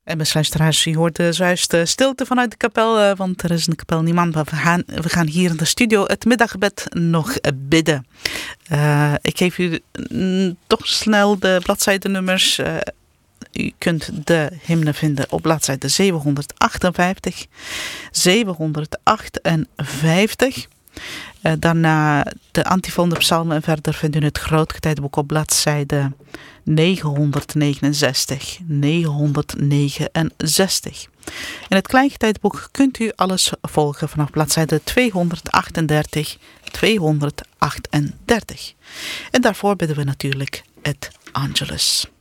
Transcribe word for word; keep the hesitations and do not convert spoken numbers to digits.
En beste luisteraars, je hoort zojuist de stilte vanuit de kapel, want er is in de kapel niemand. Maar we gaan, we gaan hier in de studio het middaggebed nog bidden. Uh, ik geef u mm, toch snel de bladzijdenummers. Uh, u kunt de hymne vinden op bladzijde zevenhonderdachtenvijftig, zevenhonderdachtenvijftig. Uh, daarna de antifoon, de psalmen en verder vindt u het grootgetijdenboek op bladzijde negenhonderdnegenenzestig. negenhonderdnegenenzestig. In het kleingetijdenboek kunt u alles volgen vanaf bladzijde tweehonderdachtendertig, tweehonderdachtendertig. En daarvoor bidden we natuurlijk het Angelus.